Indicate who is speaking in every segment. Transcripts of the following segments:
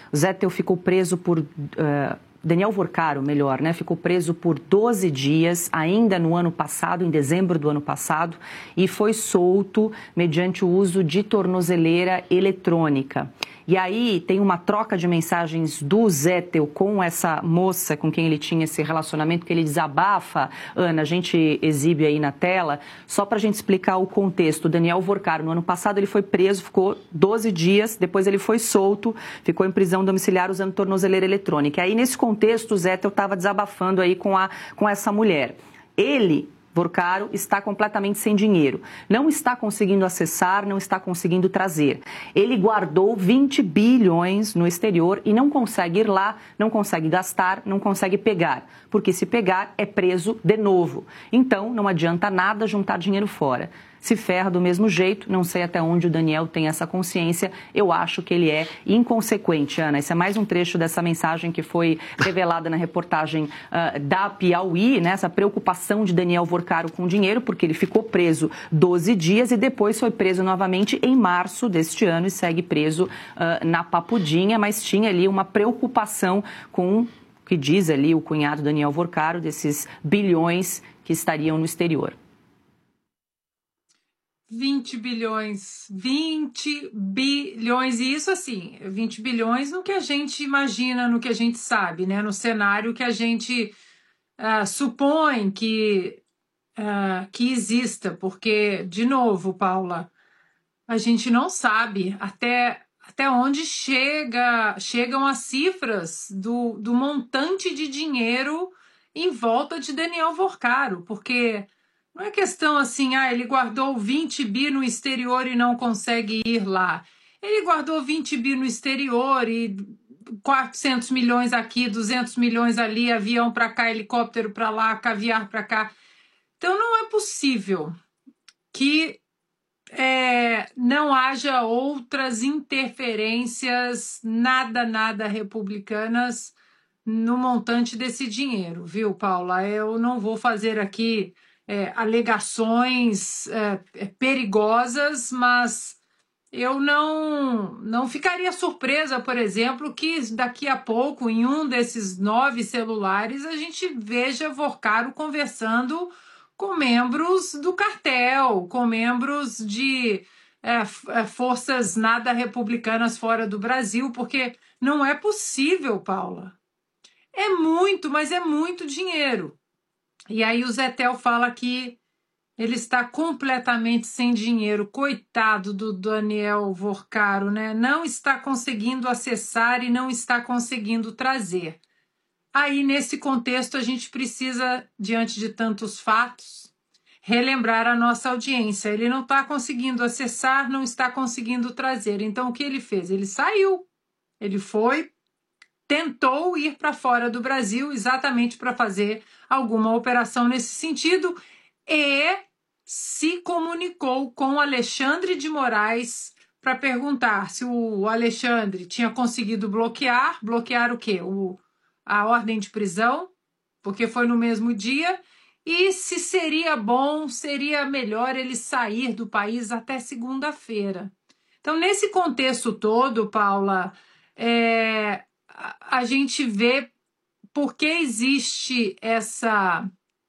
Speaker 1: O Zettel ficou preso por... Daniel Vorcaro, melhor, né? Ficou preso por 12 dias, ainda no ano passado, em dezembro do ano passado, e foi solto mediante o uso de tornozeleira eletrônica. E aí tem uma troca de mensagens do Zettel com essa moça com quem ele tinha esse relacionamento, que ele desabafa. Ana, a gente exibe aí na tela, só para a gente explicar o contexto. O Daniel Vorcaro, no ano passado, ele foi preso, ficou 12 dias, depois ele foi solto, ficou em prisão domiciliar usando tornozeleira eletrônica. E aí, nesse contexto, o Zettel estava desabafando aí com essa mulher. Ele... Vorcaro está completamente sem dinheiro, não está conseguindo acessar, não está conseguindo trazer. Ele guardou 20 bilhões no exterior e não consegue ir lá, não consegue gastar, não consegue pegar, porque se pegar é preso de novo. Então não adianta nada juntar dinheiro fora. Se ferra do mesmo jeito, não sei até onde o Daniel tem essa consciência, eu acho que ele é inconsequente, Ana. Esse é mais um trecho dessa mensagem que foi revelada na reportagem da Piauí, né? Essa preocupação de Daniel Vorcaro com dinheiro, porque ele ficou preso 12 dias e depois foi preso novamente em março deste ano e segue preso na Papudinha, mas tinha ali uma preocupação com o que diz ali o cunhado Daniel Vorcaro, desses bilhões que estariam no exterior.
Speaker 2: 20 bilhões, 20 bilhões, e isso assim, 20 bilhões no que a gente imagina, no que a gente sabe, né? No cenário que a gente supõe que exista, porque, de novo, Paula, a gente não sabe até onde chegam as cifras do montante de dinheiro em volta de Daniel Vorcaro, porque... Não é questão assim, ele guardou 20 bi no exterior e não consegue ir lá. Ele guardou 20 bi no exterior e 400 milhões aqui, 200 milhões ali, avião para cá, helicóptero para lá, caviar para cá. Então não é possível que não haja outras interferências nada republicanas no montante desse dinheiro, viu, Paula? Eu não vou fazer aqui... alegações perigosas, mas eu não ficaria surpresa, por exemplo, que daqui a pouco, em um desses 9 celulares, a gente veja Vorcaro conversando com membros do cartel, com membros de forças nada republicanas fora do Brasil, porque não é possível, Paula. É muito, mas é muito dinheiro. E aí o Zettel fala que ele está completamente sem dinheiro. Coitado do Daniel Vorcaro, né? Não está conseguindo acessar e não está conseguindo trazer. Aí, nesse contexto, a gente precisa, diante de tantos fatos, relembrar a nossa audiência. Ele não está conseguindo acessar, não está conseguindo trazer. Então, o que ele fez? Ele saiu. Ele foi... tentou ir para fora do Brasil exatamente para fazer alguma operação nesse sentido e se comunicou com Alexandre de Moraes para perguntar se o Alexandre tinha conseguido bloquear o quê? A ordem de prisão, porque foi no mesmo dia, e se seria bom, seria melhor ele sair do país até segunda-feira. Então, nesse contexto todo, Paula, a gente vê por que existe essa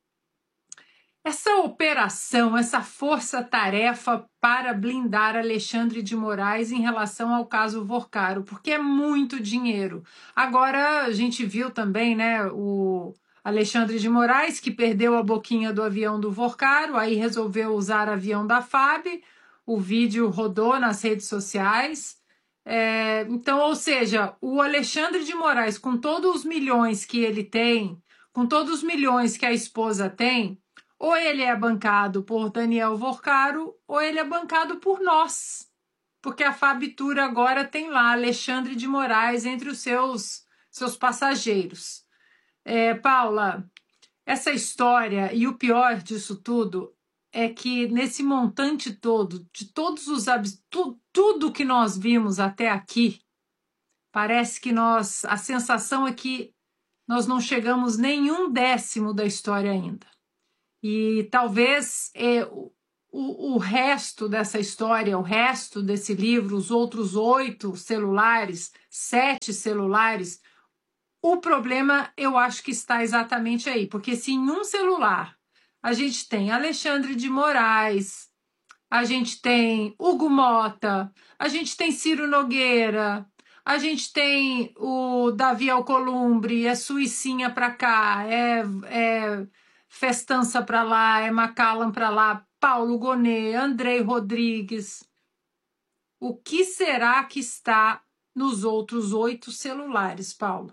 Speaker 2: operação, essa força-tarefa para blindar Alexandre de Moraes em relação ao caso Vorcaro, porque é muito dinheiro. Agora, a gente viu também, né, o Alexandre de Moraes, que perdeu a boquinha do avião do Vorcaro, aí resolveu usar avião da FAB, o vídeo rodou nas redes sociais. Então, ou seja, o Alexandre de Moraes, com todos os milhões que ele tem, com todos os milhões que a esposa tem, ou ele é bancado por Daniel Vorcaro, ou ele é bancado por nós. Porque a Fabitur agora tem lá Alexandre de Moraes entre os seus passageiros. Paula, essa história, e o pior disso tudo, é que nesse montante todo, de todos os tudo que nós vimos até aqui, parece que a sensação é que nós não chegamos nem 1/10 da história ainda. E talvez o resto dessa história, o resto desse livro, os outros 8 celulares, 7 celulares, o problema eu acho que está exatamente aí, porque se em um celular a gente tem Alexandre de Moraes, a gente tem Hugo Mota, a gente tem Ciro Nogueira, a gente tem o Davi Alcolumbre, é Suicinha para cá, é Festança para lá, é Macallan para lá, Paulo Gonet, Andrei Rodrigues. O que será que está nos outros 8 celulares, Paula?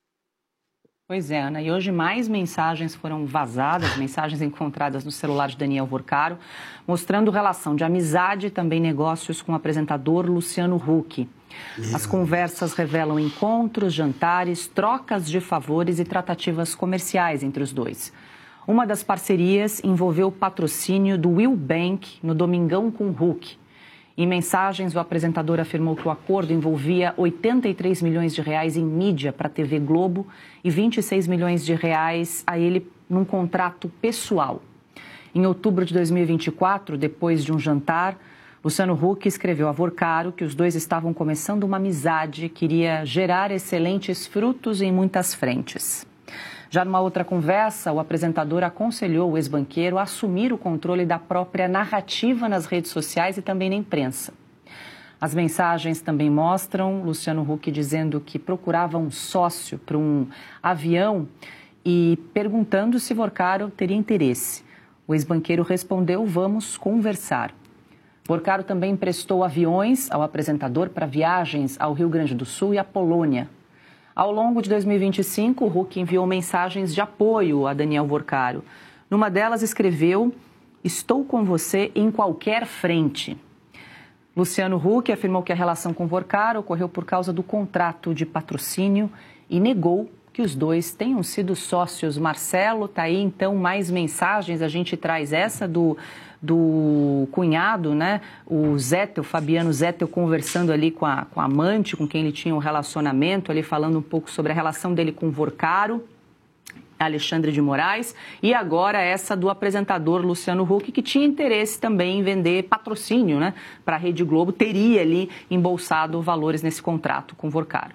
Speaker 1: Pois é, Ana, e hoje mais mensagens foram vazadas, mensagens encontradas no celular de Daniel Vorcaro, mostrando relação de amizade e também negócios com o apresentador Luciano Huck. As conversas revelam encontros, jantares, trocas de favores e tratativas comerciais entre os dois. Uma das parcerias envolveu o patrocínio do Will Bank no Domingão com Huck. Em mensagens, o apresentador afirmou que o acordo envolvia 83 milhões de reais em mídia para a TV Globo e 26 milhões de reais a ele num contrato pessoal. Em outubro de 2024, depois de um jantar, Luciano Huck escreveu a Vorcaro que os dois estavam começando uma amizade que iria gerar excelentes frutos em muitas frentes. Já numa outra conversa, o apresentador aconselhou o ex-banqueiro a assumir o controle da própria narrativa nas redes sociais e também na imprensa. As mensagens também mostram Luciano Huck dizendo que procurava um sócio para um avião e perguntando se Vorcaro teria interesse. O ex-banqueiro respondeu: "Vamos conversar". Vorcaro também emprestou aviões ao apresentador para viagens ao Rio Grande do Sul e à Polônia. Ao longo de 2025, o Huck enviou mensagens de apoio a Daniel Vorcaro. Numa delas escreveu: "Estou com você em qualquer frente". Luciano Huck afirmou que a relação com Vorcaro ocorreu por causa do contrato de patrocínio e negou que os dois tenham sido sócios. Marcelo, tá aí então mais mensagens, a gente traz essa do cunhado, né? O Zettel, Fabiano Zettel, conversando ali com a amante, com quem ele tinha um relacionamento, ali falando um pouco sobre a relação dele com Vorcaro, Alexandre de Moraes, e agora essa do apresentador Luciano Huck, que tinha interesse também em vender patrocínio, né, para a Rede Globo, teria ali embolsado valores nesse contrato com Vorcaro.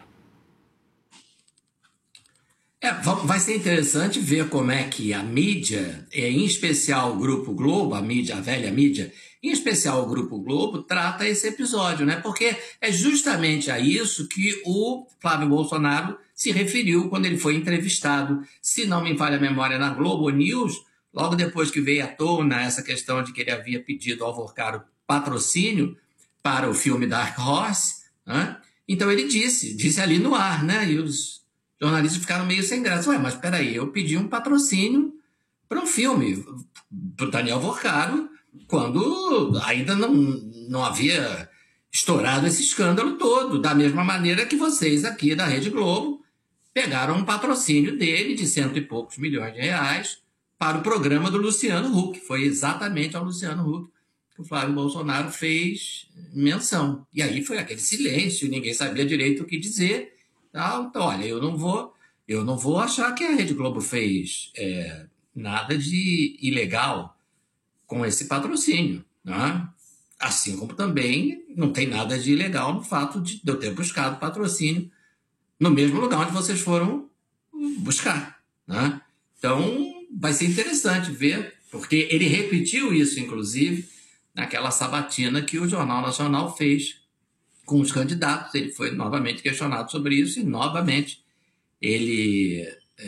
Speaker 3: Vai ser interessante ver como é que a mídia, em especial o Grupo Globo, a mídia, a velha mídia, em especial o Grupo Globo, trata esse episódio, né? Porque é justamente a isso que o Flávio Bolsonaro se referiu quando ele foi entrevistado, se não me falha a memória, na Globo News, logo depois que veio à tona essa questão de que ele havia pedido ao Vorcaro patrocínio para o filme Dark Horse, né? Então ele disse ali no ar, né? E os jornalistas ficaram meio sem graça. Ué, mas peraí, eu pedi um patrocínio para um filme, para o Daniel Vorcaro, quando ainda não havia estourado esse escândalo todo, da mesma maneira que vocês aqui da Rede Globo pegaram um patrocínio dele de 100 e poucos milhões de reais para o programa do Luciano Huck. Foi exatamente ao Luciano Huck que o Flávio Bolsonaro fez menção. E aí foi aquele silêncio, ninguém sabia direito o que dizer. Então, olha, eu não vou achar que a Rede Globo fez nada de ilegal com esse patrocínio, né? Assim como também não tem nada de ilegal no fato de eu ter buscado patrocínio no mesmo lugar onde vocês foram buscar, né? Então, vai ser interessante ver, porque ele repetiu isso, inclusive, naquela sabatina que o Jornal Nacional fez com os candidatos. Ele foi novamente questionado sobre isso e, novamente, ele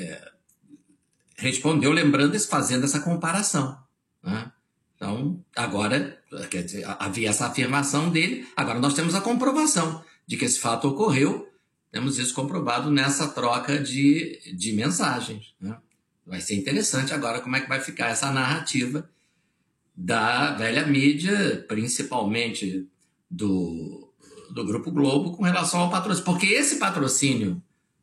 Speaker 3: respondeu fazendo essa comparação, né? Então, agora, quer dizer, havia essa afirmação dele, agora nós temos a comprovação de que esse fato ocorreu, temos isso comprovado nessa troca de mensagens, né? Vai ser interessante agora como é que vai ficar essa narrativa da velha mídia, principalmente do Grupo Globo, com relação ao patrocínio. Porque esse patrocínio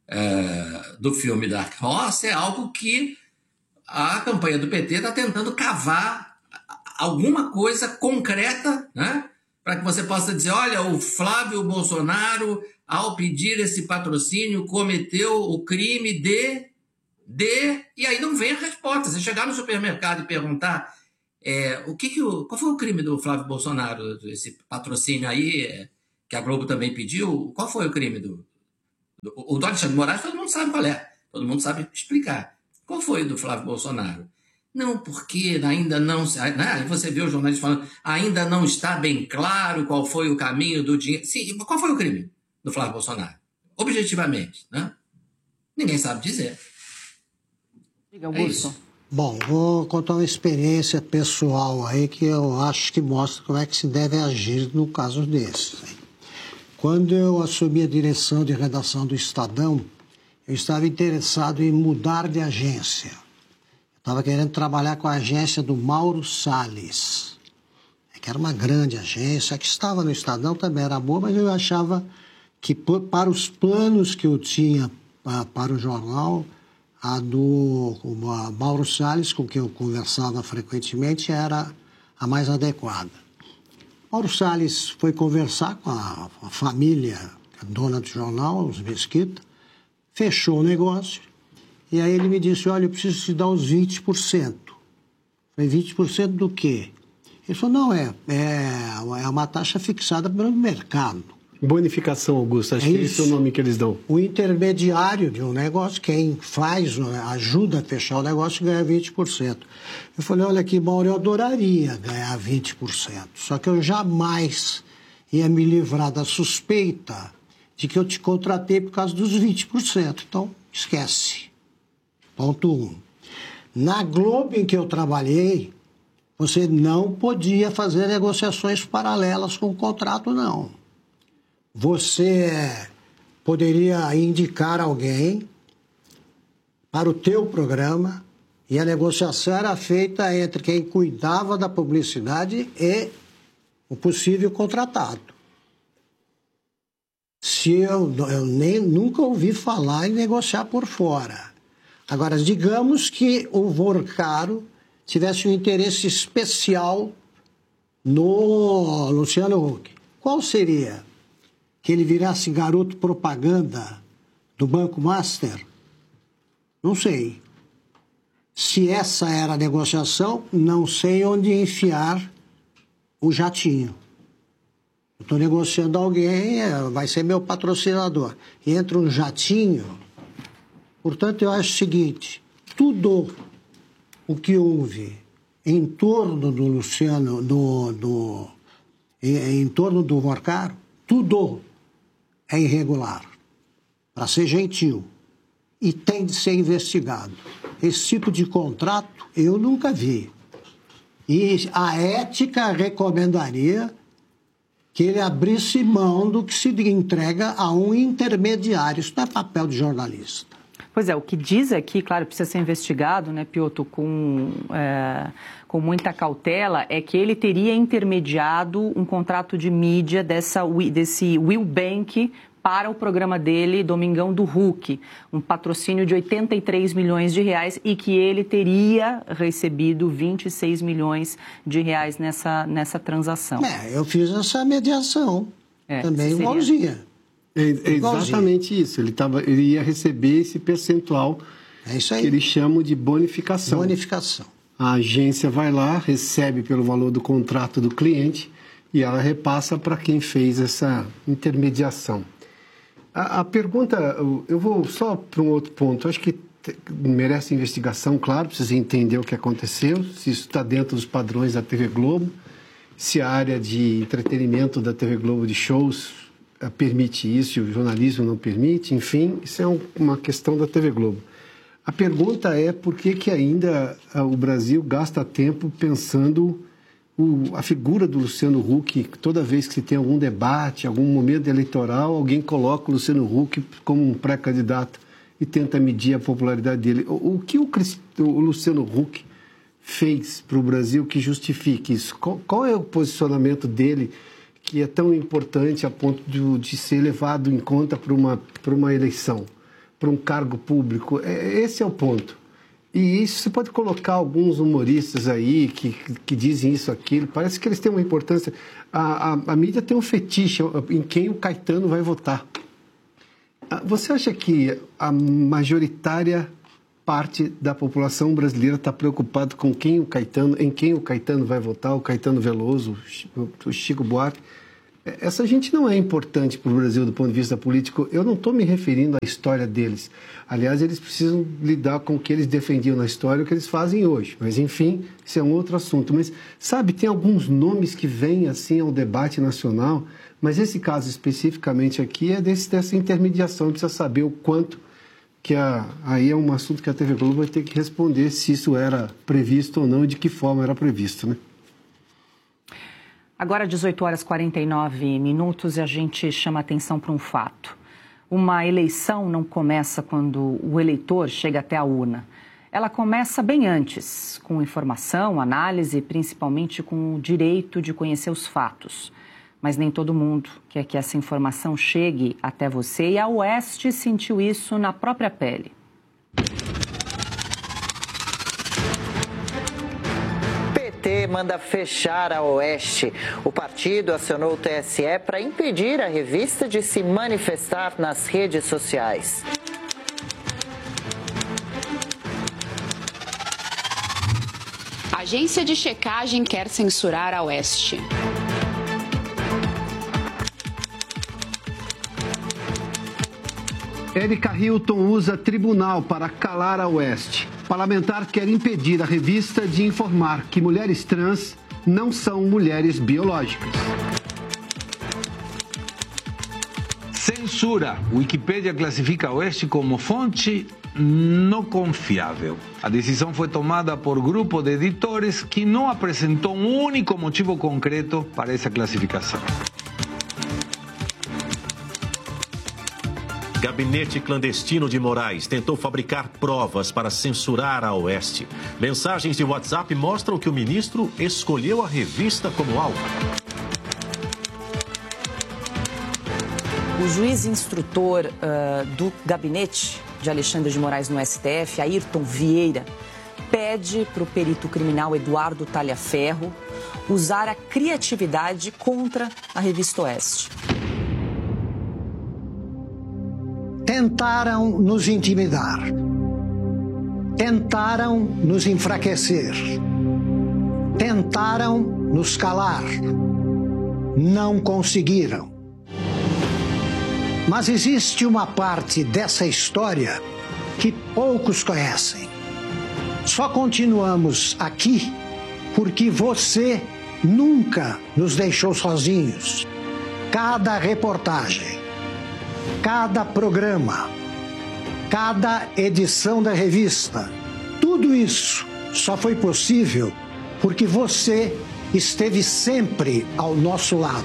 Speaker 3: do filme Dark Horse é algo que a campanha do PT está tentando cavar alguma coisa concreta, né? Para que você possa dizer, olha, o Flávio Bolsonaro, ao pedir esse patrocínio, cometeu o crime de... E aí não vem a resposta. Você chegar no supermercado e perguntar Qual foi o crime do Flávio Bolsonaro? Esse patrocínio aí, que a Globo também pediu, qual foi o crime o do Alexandre de Moraes, todo mundo sabe qual é. Todo mundo sabe explicar. Qual foi o do Flávio Bolsonaro? Não, porque ainda não... Aí você vê os jornalistas falando, ainda não está bem claro qual foi o caminho do dinheiro. Sim, qual foi o crime do Flávio Bolsonaro? Objetivamente, né? Ninguém sabe dizer.
Speaker 1: Diga, Augusto.
Speaker 3: É isso.
Speaker 4: Bom, vou contar uma experiência pessoal aí que eu acho que mostra como é que se deve agir no caso desses. Quando eu assumi a direção de redação do Estadão, eu estava interessado em mudar de agência. Eu estava querendo trabalhar com a agência do Mauro Salles, que era uma grande agência, que estava no Estadão, também era boa, mas eu achava que para os planos que eu tinha para o jornal, a do Mauro Salles, com quem eu conversava frequentemente, era a mais adequada. Mauro Salles foi conversar com a família, a dona do jornal, os Mesquita, fechou o negócio, e aí ele me disse, olha, eu preciso te dar os 20%. Falei, 20% do quê? Ele falou, não, é uma taxa fixada pelo mercado.
Speaker 5: Bonificação, Augusto, acho que esse é o nome que eles dão.
Speaker 4: O intermediário de um negócio, quem ajuda a fechar o negócio, ganha 20%. Eu falei, olha aqui, Mauro, eu adoraria ganhar 20%, só que eu jamais ia me livrar da suspeita de que eu te contratei por causa dos 20%. Então, esquece. Ponto 1. Na Globo em que eu trabalhei, você não podia fazer negociações paralelas com o contrato, não. Você poderia indicar alguém para o teu programa e a negociação era feita entre quem cuidava da publicidade e o possível contratado. Nunca ouvi falar em negociar por fora. Agora, digamos que o Vorcaro tivesse um interesse especial no Luciano Huck. Qual seria? Que ele virasse garoto propaganda do Banco Master? Não sei. Se essa era a negociação, não sei onde enfiar o jatinho. Eu estou negociando alguém, vai ser meu patrocinador. Entra um jatinho. Portanto, eu acho o seguinte, tudo o que houve em torno do Luciano, em torno do Vorcaro, tudo é irregular, para ser gentil, e tem de ser investigado. Esse tipo de contrato eu nunca vi. E a ética recomendaria que ele abrisse mão do que se entrega a um intermediário. Isso não é papel de jornalista.
Speaker 1: Pois é, o que diz aqui, claro, precisa ser investigado, né, Piotr, com muita cautela, é que ele teria intermediado um contrato de mídia desse Will Bank para o programa dele, Domingão do Huck, um patrocínio de 83 milhões de reais e que ele teria recebido 26 milhões de reais nessa transação.
Speaker 4: Eu fiz essa mediação, também igualzinha.
Speaker 5: É exatamente isso, ele ia receber esse percentual
Speaker 4: isso aí.
Speaker 5: Que eles chamam de bonificação.
Speaker 4: Bonificação.
Speaker 5: A agência vai lá, recebe pelo valor do contrato do cliente e ela repassa para quem fez essa intermediação. A pergunta, eu vou só para um outro ponto, acho que merece investigação, claro, precisa entender o que aconteceu, se isso está dentro dos padrões da TV Globo, se a área de entretenimento da TV Globo de shows permite isso, e o jornalismo não permite, enfim, isso é uma questão da TV Globo. A pergunta é por que ainda o Brasil gasta tempo pensando a figura do Luciano Huck, toda vez que se tem algum debate, algum momento eleitoral, alguém coloca o Luciano Huck como um pré-candidato e tenta medir a popularidade dele. O que o Luciano Huck fez para o Brasil que justifique isso? Qual é o posicionamento dele que é tão importante a ponto de ser levado em conta para uma eleição, para um cargo público? Esse é o ponto. E isso você pode colocar alguns humoristas aí que dizem isso, aquilo, parece que eles têm uma importância. A mídia tem um fetiche em quem o Caetano vai votar. Você acha que a majoritária parte da população brasileira está preocupada com em quem o Caetano vai votar, o Caetano Veloso, o Chico Buarque. Essa gente não é importante para o Brasil do ponto de vista político. Eu não estou me referindo à história deles. Aliás, eles precisam lidar com o que eles defendiam na história e o que eles fazem hoje. Mas, enfim, isso é um outro assunto. Mas, sabe, tem alguns nomes que vêm assim ao debate nacional, mas esse caso especificamente aqui é dessa intermediação. Precisa saber o quanto que aí é um assunto que a TV Globo vai ter que responder se isso era previsto ou não e de que forma era previsto, né?
Speaker 1: Agora, 18h49, e a gente chama atenção para um fato. Uma eleição não começa quando o eleitor chega até a urna. Ela começa bem antes, com informação, análise, principalmente com o direito de conhecer os fatos. Mas nem todo mundo quer que essa informação chegue até você, e a Oeste sentiu isso na própria pele.
Speaker 6: PT manda fechar a Oeste. O partido acionou o TSE para impedir a revista de se manifestar nas redes sociais.
Speaker 7: A agência de checagem quer censurar a Oeste.
Speaker 5: Érica Hilton usa tribunal para calar a Oeste. Parlamentar quer impedir a revista de informar que mulheres trans não são mulheres biológicas.
Speaker 8: Censura. Wikipedia classifica a Oeste como fonte não confiável. A decisão foi tomada por grupo de editores que não apresentou um único motivo concreto para essa classificação.
Speaker 9: Gabinete clandestino de Moraes tentou fabricar provas para censurar a Oeste. Mensagens de WhatsApp mostram que o ministro escolheu a revista como alvo.
Speaker 1: O juiz instrutor do gabinete de Alexandre de Moraes no STF, Ayrton Vieira, pede para o perito criminal Eduardo Talhaferro usar a criatividade contra a revista Oeste.
Speaker 4: Tentaram nos intimidar, tentaram nos enfraquecer, tentaram nos calar, não conseguiram. Mas existe uma parte dessa história que poucos conhecem. Só continuamos aqui porque você nunca nos deixou sozinhos. Cada reportagem, cada programa, cada edição da revista, tudo isso só foi possível porque você esteve sempre ao nosso lado.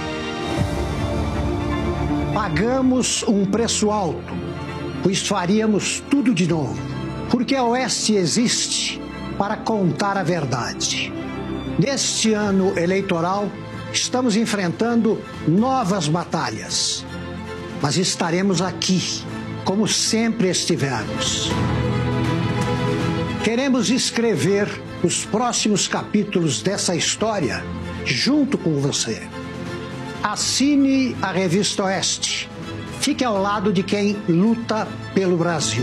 Speaker 4: Pagamos um preço alto, pois faríamos tudo de novo, porque a Oeste existe para contar a verdade. Neste ano eleitoral, estamos enfrentando novas batalhas. Mas estaremos aqui, como sempre estivemos. Queremos escrever os próximos capítulos dessa história junto com você. Assine a Revista Oeste. Fique ao lado de quem luta pelo Brasil.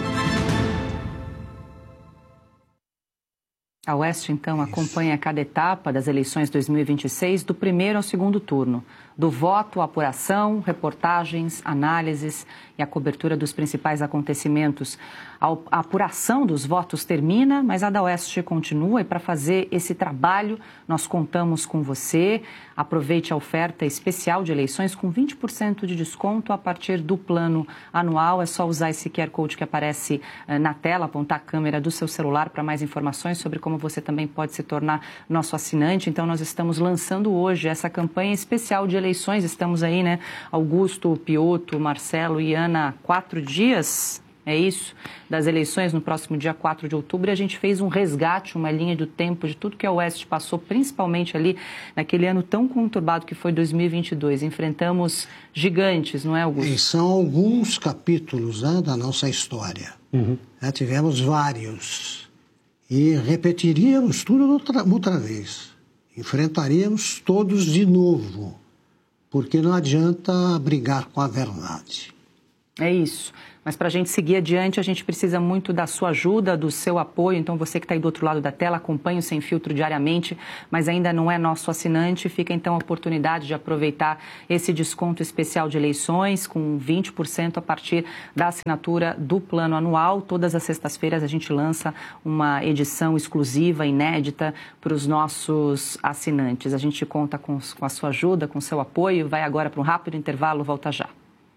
Speaker 1: A Oeste, então, acompanha cada etapa das eleições 2026, do primeiro ao segundo turno. Do voto à apuração, reportagens, análises e a cobertura dos principais acontecimentos. A apuração dos votos termina, mas a da Oeste continua, e para fazer esse trabalho nós contamos com você. Aproveite a oferta especial de eleições com 20% de desconto a partir do plano anual. É só usar esse QR Code que aparece na tela, apontar a câmera do seu celular para mais informações sobre como você também pode se tornar nosso assinante. Então nós estamos lançando hoje essa campanha especial de eleições. Estamos aí, né? Augusto, Pioto, Marcelo e Ana, 4 dias, é isso, das eleições no próximo dia 4 de outubro. E a gente fez um resgate, uma linha do tempo de tudo que a Oeste passou, principalmente ali naquele ano tão conturbado que foi 2022. Enfrentamos gigantes, não é, Augusto?
Speaker 4: E são alguns capítulos, né, da nossa história. Tivemos vários. E repetiríamos tudo outra vez. Enfrentaríamos todos de novo. Porque não adianta brigar com a verdade.
Speaker 1: É isso. Mas para a gente seguir adiante, a gente precisa muito da sua ajuda, do seu apoio. Então, você que está aí do outro lado da tela, acompanhe o Sem Filtro diariamente, mas ainda não é nosso assinante. Fica, então, a oportunidade de aproveitar esse desconto especial de eleições, com 20% a partir da assinatura do plano anual. Todas as sextas-feiras a gente lança uma edição exclusiva, inédita, para os nossos assinantes. A gente conta com a sua ajuda, com o seu apoio. Vai agora para um rápido intervalo, volta já.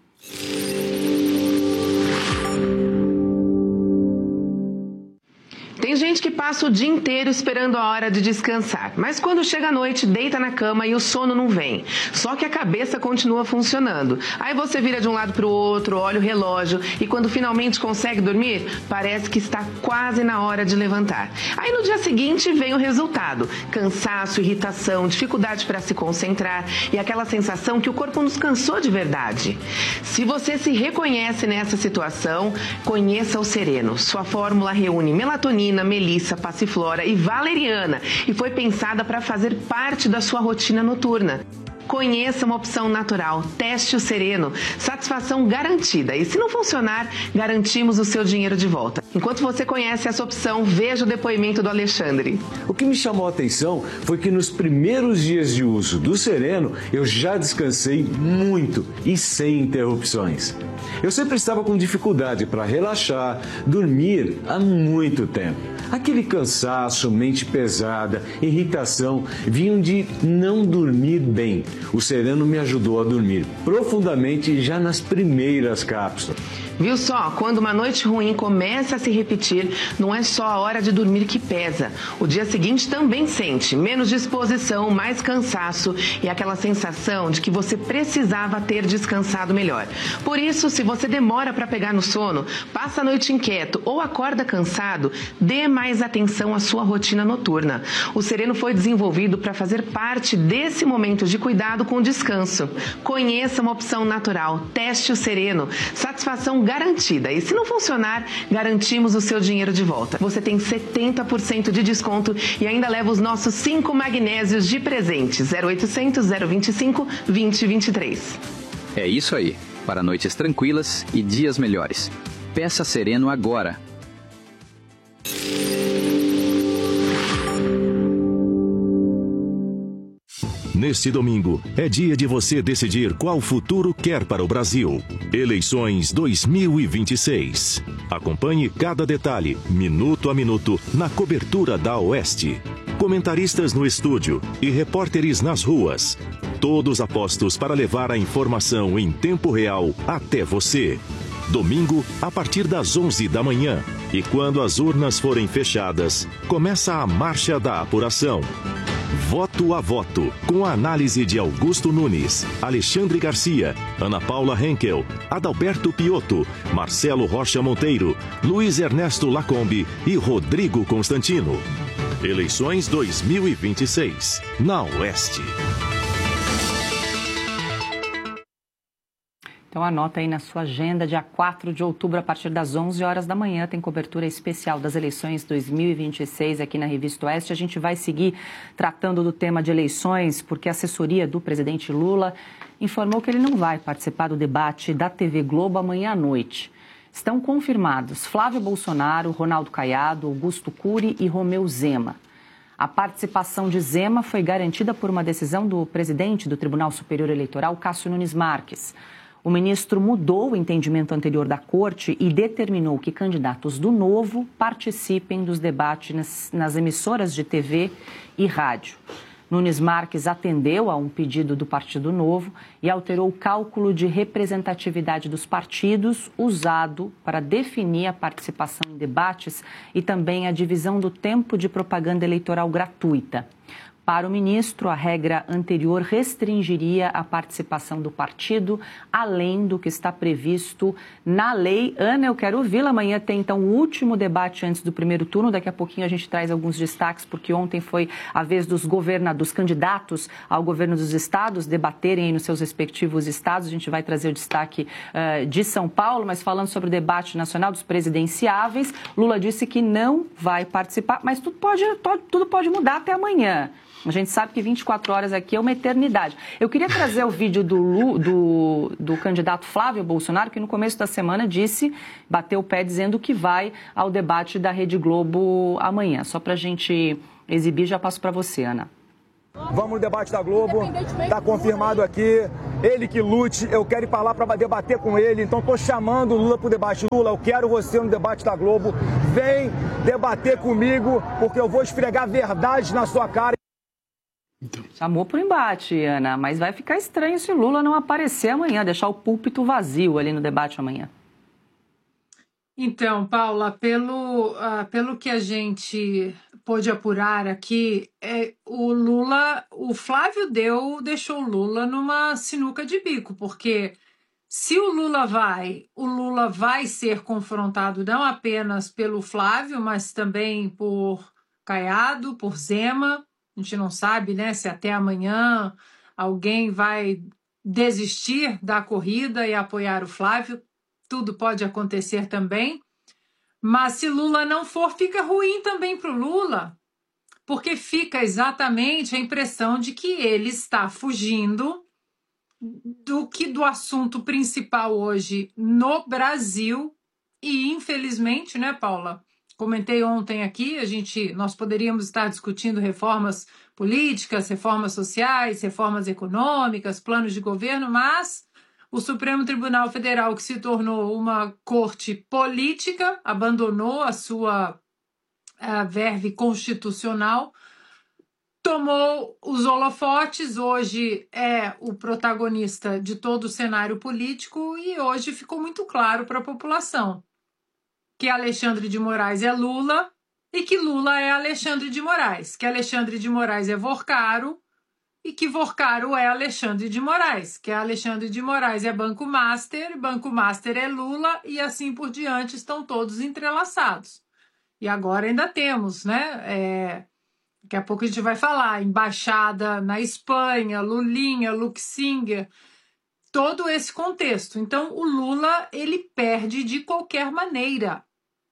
Speaker 10: Tem gente que passa o dia inteiro esperando a hora de descansar, mas quando chega a noite, deita na cama e o sono não vem. Só que a cabeça continua funcionando. Aí você vira de um lado para o outro, olha o relógio e quando finalmente consegue dormir, parece que está quase na hora de levantar. Aí no dia seguinte vem o resultado: cansaço, irritação, dificuldade para se concentrar e aquela sensação que o corpo nos cansou de verdade. Se você se reconhece nessa situação, conheça o Sereno. Sua fórmula reúne melatonina, melissa, passiflora e valeriana e foi pensada para fazer parte da sua rotina noturna. Conheça uma opção natural, teste o Sereno, satisfação garantida. E se não funcionar, garantimos o seu dinheiro de volta. Enquanto você conhece essa opção, veja o depoimento do Alexandre.
Speaker 11: O que me chamou a atenção foi que nos primeiros dias de uso do Sereno, eu já descansei muito e sem interrupções. Eu sempre estava com dificuldade para relaxar, dormir há muito tempo. Aquele cansaço, mente pesada, irritação, vinham de não dormir bem. O Sereno me ajudou a dormir profundamente já nas primeiras cápsulas.
Speaker 10: Viu só? Quando uma noite ruim começa a se repetir, não é só a hora de dormir que pesa. O dia seguinte também sente menos disposição, mais cansaço e aquela sensação de que você precisava ter descansado melhor. Por isso, se você demora para pegar no sono, passa a noite inquieto ou acorda cansado, dê mais atenção à sua rotina noturna. O Sereno foi desenvolvido para fazer parte desse momento de cuidado com o descanso. Conheça uma opção natural, teste o Sereno, satisfação garantida. E se não funcionar, garantimos o seu dinheiro de volta. Você tem 70% de desconto e ainda leva os nossos 5 magnésios de presente. 0800 025 2023.
Speaker 12: É isso aí. Para noites tranquilas e dias melhores. Peça Sereno agora.
Speaker 9: Neste domingo, é dia de você decidir qual futuro quer para o Brasil. Eleições 2026. Acompanhe cada detalhe, minuto a minuto, na cobertura da Oeste. Comentaristas no estúdio e repórteres nas ruas. Todos apostos para levar a informação em tempo real até você. Domingo, a partir das 11 da manhã. E quando as urnas forem fechadas, começa a marcha da apuração. Voto a voto, com a análise de Augusto Nunes, Alexandre Garcia, Ana Paula Henkel, Adalberto Piotto, Marcelo Rocha Monteiro, Luiz Ernesto Lacombe e Rodrigo Constantino. Eleições 2026, na Oeste.
Speaker 1: Então anota aí na sua agenda, dia 4 de outubro, a partir das 11 horas da manhã, tem cobertura especial das eleições 2026 aqui na Revista Oeste. A gente vai seguir tratando do tema de eleições, porque a assessoria do presidente Lula informou que ele não vai participar do debate da TV Globo amanhã à noite. Estão confirmados Flávio Bolsonaro, Ronaldo Caiado, Augusto Cury e Romeu Zema. A participação de Zema foi garantida por uma decisão do presidente do Tribunal Superior Eleitoral, Cássio Nunes Marques. O ministro mudou o entendimento anterior da Corte e determinou que candidatos do Novo participem dos debates nas emissoras de TV e rádio. Nunes Marques atendeu a um pedido do Partido Novo e alterou o cálculo de representatividade dos partidos usado para definir a participação em debates e também a divisão do tempo de propaganda eleitoral gratuita. Para o ministro, a regra anterior restringiria a participação do partido, além do que está previsto na lei. Ana, eu quero ouvi-la. Amanhã tem, então, o último debate antes do primeiro turno. Daqui a pouquinho a gente traz alguns destaques, porque ontem foi a vez dos candidatos ao governo dos estados debaterem aí nos seus respectivos estados. A gente vai trazer o destaque de São Paulo, mas falando sobre o debate nacional dos presidenciáveis, Lula disse que não vai participar, mas tudo pode mudar até amanhã. A gente sabe que 24 horas aqui é uma eternidade. Eu queria trazer o vídeo do candidato Flávio Bolsonaro, que no começo da semana bateu o pé dizendo que vai ao debate da Rede Globo amanhã. Só para a gente exibir, já passo para você, Ana.
Speaker 13: Vamos no debate da Globo, está confirmado aqui, ele que lute, eu quero ir para lá para debater com ele, então estou chamando o Lula para o debate. Lula, eu quero você no debate da Globo, vem debater comigo, porque eu vou esfregar verdade na sua cara.
Speaker 1: Chamou para o embate, Ana, mas vai ficar estranho se o Lula não aparecer amanhã, deixar o púlpito vazio ali no debate amanhã.
Speaker 2: Então, Paula, pelo que a gente pôde apurar aqui, o Flávio deixou o Lula numa sinuca de bico, porque se o Lula vai ser confrontado não apenas pelo Flávio, mas também por Caiado, por Zema. A gente não sabe, né, se até amanhã alguém vai desistir da corrida e apoiar o Flávio. Tudo pode acontecer também, mas se Lula não for, fica ruim também para o Lula, porque fica exatamente a impressão de que ele está fugindo do assunto principal hoje no Brasil e, infelizmente, né, Paula? Comentei ontem aqui, nós poderíamos estar discutindo reformas políticas, reformas sociais, reformas econômicas, planos de governo, mas o Supremo Tribunal Federal, que se tornou uma corte política, abandonou a sua verve constitucional, tomou os holofotes, hoje é o protagonista de todo o cenário político e hoje ficou muito claro para a população que Alexandre de Moraes é Lula e que Lula é Alexandre de Moraes, que Alexandre de Moraes é Vorcaro, e que Vorcaro é Alexandre de Moraes, que Alexandre de Moraes é Banco Master é Lula e assim por diante, estão todos entrelaçados. E agora ainda temos, né? Daqui a pouco a gente vai falar, embaixada na Espanha, Lulinha, Luxinger, todo esse contexto. Então o Lula, ele perde de qualquer maneira.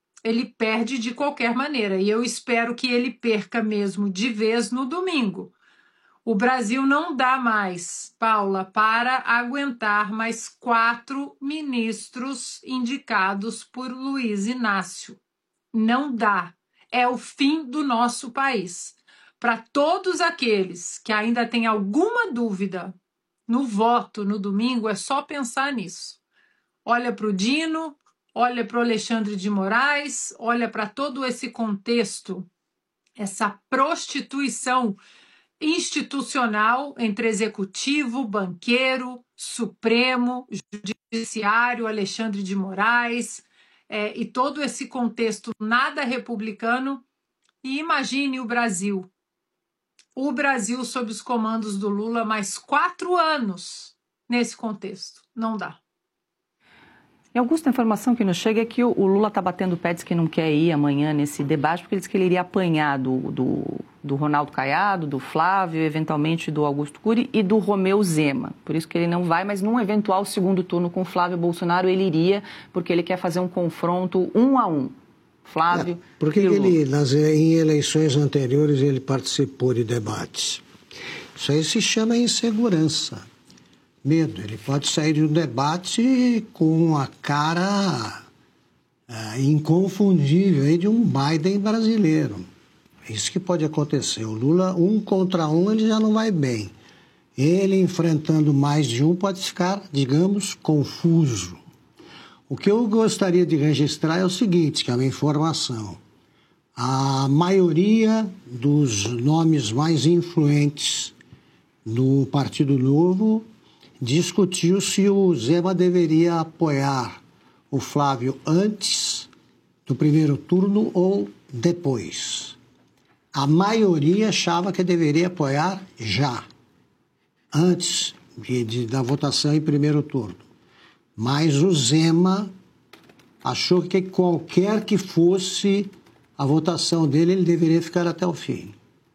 Speaker 2: E eu espero que ele perca mesmo de vez no domingo. O Brasil não dá mais, Paula, para aguentar mais 4 ministros indicados por Luiz Inácio. Não dá. É o fim do nosso país. Para todos aqueles que ainda têm alguma dúvida no voto no domingo, é só pensar nisso. Olha para o Dino, olha para o Alexandre de Moraes, olha para todo esse contexto, essa prostituição institucional entre executivo, banqueiro, Supremo, Judiciário, Alexandre de Moraes, e todo esse contexto nada republicano. E imagine o Brasil sob os comandos do Lula mais 4 anos nesse contexto. Não dá.
Speaker 1: E, Augusto, a informação que nos chega é que o Lula está batendo o pé, diz que não quer ir amanhã nesse debate, porque ele diz que ele iria apanhar do Ronaldo Caiado, do Flávio, eventualmente do Augusto Cury e do Romeu Zema. Por isso que ele não vai, mas num eventual segundo turno com Flávio Bolsonaro ele iria, porque ele quer fazer um confronto 1 a 1. Flávio
Speaker 4: porque
Speaker 1: e Lula.
Speaker 4: Em eleições anteriores ele participou de debates. Isso aí se chama insegurança. Medo. Ele pode sair de um debate com a cara inconfundível aí de um Biden brasileiro. É isso que pode acontecer. O Lula, 1 contra 1, ele já não vai bem. Ele enfrentando mais de um pode ficar, digamos, confuso. O que eu gostaria de registrar é o seguinte, que é uma informação. A maioria dos nomes mais influentes do Partido Novo discutiu se o Zema deveria apoiar o Flávio antes do primeiro turno ou depois. A maioria achava que deveria apoiar já, antes da votação em primeiro turno. Mas o Zema achou que qualquer que fosse a votação dele, ele deveria ficar até o fim,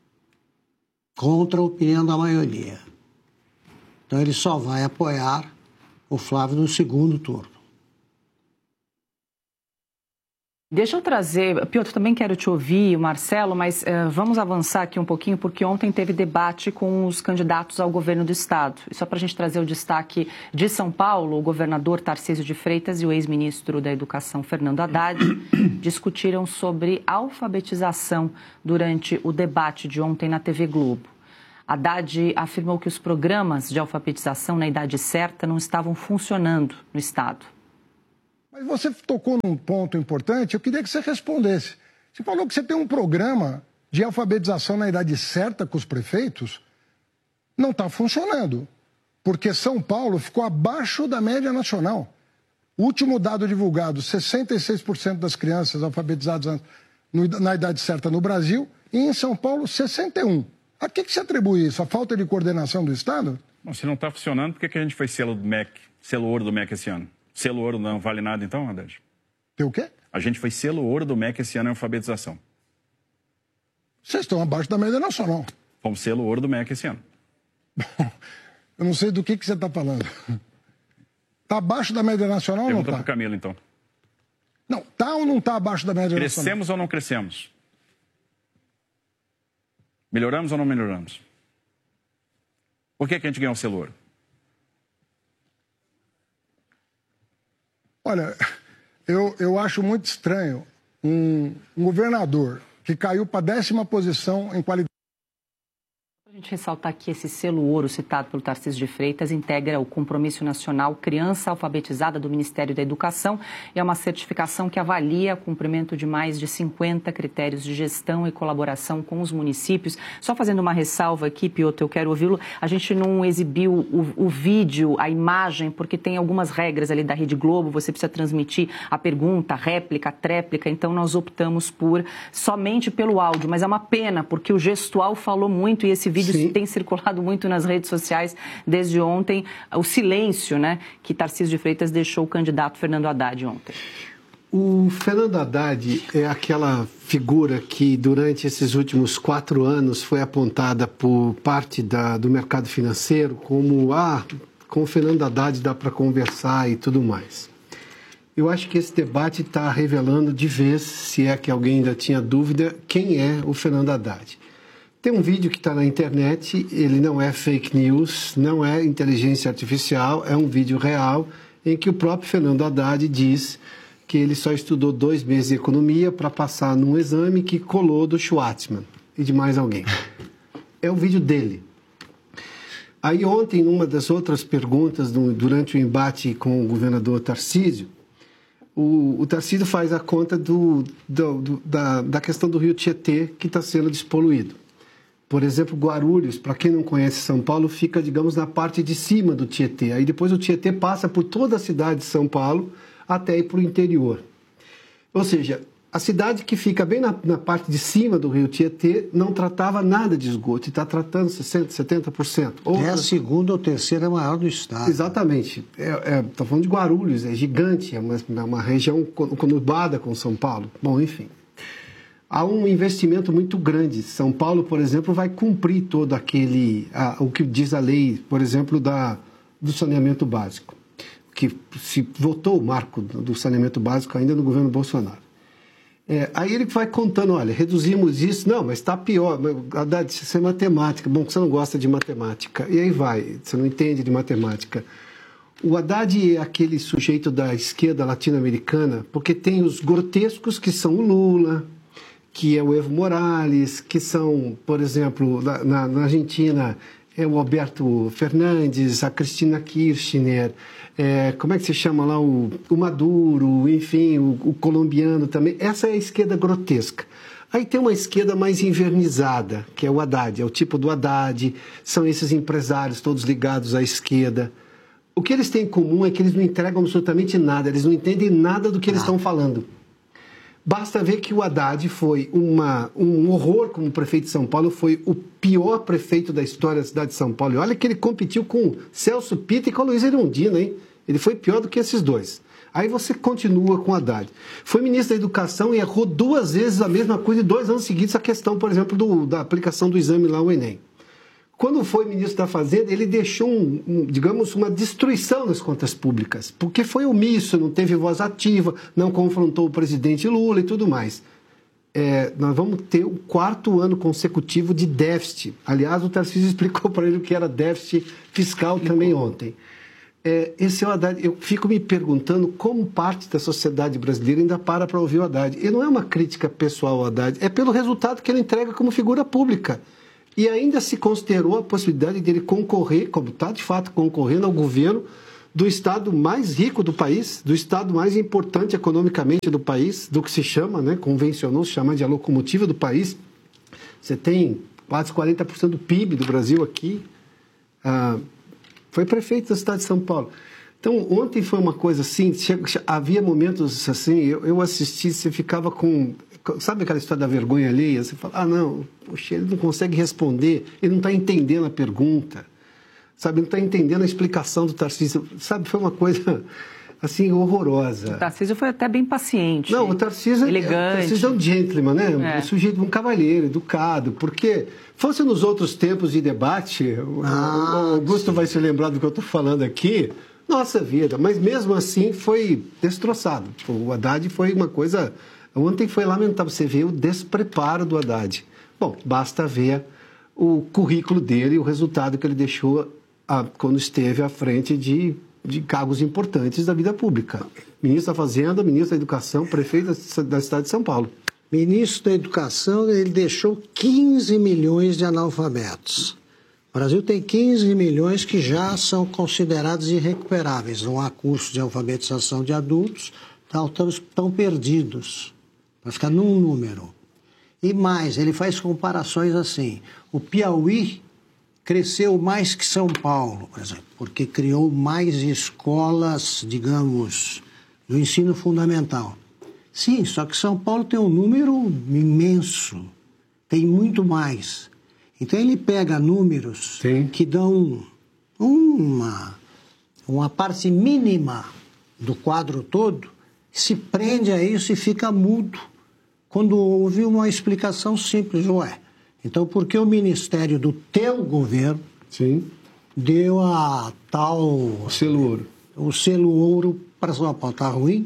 Speaker 4: contra a opinião da maioria. Então ele só vai apoiar o Flávio no segundo turno.
Speaker 1: Deixa eu trazer, Piotr, também quero te ouvir, Marcelo, mas vamos avançar aqui um pouquinho, porque ontem teve debate com os candidatos ao governo do Estado. E só para a gente trazer o destaque de São Paulo, o governador Tarcísio de Freitas e o ex-ministro da Educação, Fernando Haddad, discutiram sobre alfabetização durante o debate de ontem na TV Globo. Haddad afirmou que os programas de alfabetização na idade certa não estavam funcionando no Estado.
Speaker 14: Mas você tocou num ponto importante, eu queria que você respondesse. Você falou que você tem um programa de alfabetização na idade certa com os prefeitos, não está funcionando, porque São Paulo ficou abaixo da média nacional. O último dado divulgado, 66% das crianças alfabetizadas na idade certa no Brasil, e em São Paulo, 61%. A que se atribui isso? A falta de coordenação do Estado?
Speaker 15: Bom, se não está funcionando, por que a gente foi selo do MEC, selo ouro do MEC esse ano? Selo ouro não vale nada então, Haddad?
Speaker 14: Tem o quê?
Speaker 15: A gente foi selo ouro do MEC esse ano em alfabetização.
Speaker 14: Vocês estão abaixo da média nacional.
Speaker 15: Fomos selo ouro do MEC esse ano.
Speaker 14: Eu não sei do que você está falando. Está abaixo da média nacional ou não está?
Speaker 15: Pergunta para o Camilo, então.
Speaker 14: Não, está ou não está abaixo da média nacional?
Speaker 15: Crescemos ou não crescemos? Melhoramos ou não melhoramos? Por que a gente ganhou o selo ouro?
Speaker 14: Olha, eu acho muito estranho um governador que caiu para a 10ª posição em qualidade.
Speaker 1: A gente ressaltar que esse selo ouro citado pelo Tarcísio de Freitas integra o Compromisso Nacional Criança Alfabetizada do Ministério da Educação e é uma certificação que avalia o cumprimento de mais de 50 critérios de gestão e colaboração com os municípios. Só fazendo uma ressalva aqui, Piotr, eu quero ouvi-lo. A gente não exibiu o vídeo, a imagem, porque tem algumas regras ali da Rede Globo. Você precisa transmitir a pergunta, a réplica, a tréplica. Então, nós optamos por somente pelo áudio. Mas é uma pena, porque o gestual falou muito e esse vídeo tem circulado muito nas redes sociais desde ontem, o silêncio, né, que Tarcísio de Freitas deixou o candidato Fernando Haddad ontem.
Speaker 5: O Fernando Haddad é aquela figura que durante esses últimos 4 anos foi apontada por parte do mercado financeiro como, com o Fernando Haddad dá para conversar e tudo mais. Eu acho que esse debate está revelando de vez, se é que alguém ainda tinha dúvida, quem é o Fernando Haddad. Tem um vídeo que está na internet, ele não é fake news, não é inteligência artificial, é um vídeo real em que o próprio Fernando Haddad diz que ele só estudou 2 meses de economia para passar num exame que colou do Schwartzman e de mais alguém. É o vídeo dele. Aí ontem, numa das outras perguntas, durante o embate com o governador Tarcísio, o Tarcísio faz a conta da questão do Rio Tietê que está sendo despoluído. Por exemplo, Guarulhos, para quem não conhece São Paulo, fica, digamos, na parte de cima do Tietê. Aí depois o Tietê passa por toda a cidade de São Paulo até ir para o interior. Ou seja, a cidade que fica bem na parte de cima do rio Tietê não tratava nada de esgoto, e está tratando 60%, 70%.
Speaker 4: É a 2ª ou 3ª maior do estado.
Speaker 5: Exatamente. Estou falando de Guarulhos, é gigante, é uma região conurbada com São Paulo. Bom, enfim. Há um investimento muito grande. São Paulo, por exemplo, vai cumprir todo o que diz a lei, por exemplo, do saneamento básico, que se votou o marco do saneamento básico ainda no governo Bolsonaro. Aí ele vai contando, olha, reduzimos isso, não, mas está pior, Haddad, isso é matemática, bom, você não gosta de matemática, e aí vai, você não entende de matemática. O Haddad é aquele sujeito da esquerda latino-americana, porque tem os grotescos que são o Lula, que é o Evo Morales, que são, por exemplo, na Argentina, é o Alberto Fernandes, a Cristina Kirchner, como é que se chama lá, o Maduro, enfim, o colombiano também. Essa é a esquerda grotesca. Aí tem uma esquerda mais invernizada, que é o Haddad, é o tipo do Haddad, são esses empresários todos ligados à esquerda. O que eles têm em comum é que eles não entregam absolutamente nada, eles não entendem nada do que eles estão falando. Basta ver que o Haddad foi um horror como prefeito de São Paulo, foi o pior prefeito da história da cidade de São Paulo. E olha que ele competiu com Celso Pitta e com a Luiz Erundina, hein? Ele foi pior do que esses dois. Aí você continua com o Haddad. Foi ministro da Educação e errou 2 vezes a mesma coisa em 2 anos seguidos, a questão, por exemplo, da aplicação do exame lá, o Enem. Quando foi ministro da Fazenda, ele deixou, digamos, uma destruição das contas públicas, porque foi omisso, não teve voz ativa, não confrontou o presidente Lula e tudo mais. Nós vamos ter o 4º ano consecutivo de déficit. Aliás, o Tarcísio explicou para ele o que era déficit fiscal também ontem. Esse é o Haddad. Eu fico me perguntando como parte da sociedade brasileira ainda para ouvir o Haddad. E não é uma crítica pessoal ao Haddad, é pelo resultado que ele entrega como figura pública. E ainda se considerou a possibilidade dele concorrer, como está de fato concorrendo ao governo do estado mais rico do país, do estado mais importante economicamente do país, do que se chama, né, convencionou se chamar de a locomotiva do país. Você tem quase 40% do PIB do Brasil aqui. Foi prefeito da cidade de São Paulo. Então, ontem foi uma coisa assim, havia momentos assim, eu assisti, você ficava com... Sabe aquela história da vergonha alheia? Você fala, não, poxa, ele não consegue responder, ele não está entendendo a pergunta, sabe? Não está entendendo a explicação do Tarcísio, sabe? Foi uma coisa, assim, horrorosa.
Speaker 1: O Tarcísio foi até bem paciente.
Speaker 5: Não, o Tarcísio,
Speaker 1: elegante.
Speaker 5: O Tarcísio é um gentleman, né? Um sujeito, um cavalheiro, educado, porque fosse nos outros tempos de debate, o Augusto vai se lembrar do que eu estou falando aqui, nossa vida, mas mesmo assim foi destroçado. O Haddad foi uma coisa... Ontem foi lamentável, você vê o despreparo do Haddad. Bom, basta ver o currículo dele, o resultado que ele deixou quando esteve à frente de cargos importantes da vida pública. Ministro da Fazenda, ministro da Educação, prefeito da cidade de São Paulo.
Speaker 4: Ministro da Educação, ele deixou 15 milhões de analfabetos. O Brasil tem 15 milhões que já são considerados irrecuperáveis. Não há curso de alfabetização de adultos, estão perdidos. Vai ficar num número. E mais, ele faz comparações assim. O Piauí cresceu mais que São Paulo, por exemplo, porque criou mais escolas, digamos, do ensino fundamental. Sim, só que São Paulo tem um número imenso, tem muito mais. Então ele pega números que dão uma parte mínima do quadro todo, se prende a isso e fica mudo quando houve uma explicação simples. Então por que o ministério do teu governo deu a tal...
Speaker 5: O selo ouro.
Speaker 4: O selo ouro para São Paulo. Está ruim?